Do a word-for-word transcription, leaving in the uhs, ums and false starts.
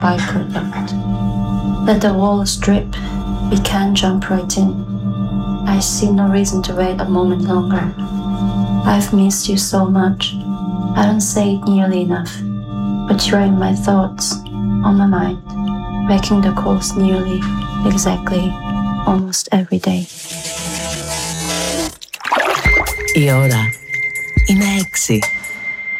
byproduct. Let the walls drip, we can jump right in. I see no reason to wait a moment longer. I've missed you so much. I don't say it nearly enough, but you're in my thoughts, on my mind, wrecking the course nearly, exactly, almost every day. Η ώρα είναι έξι.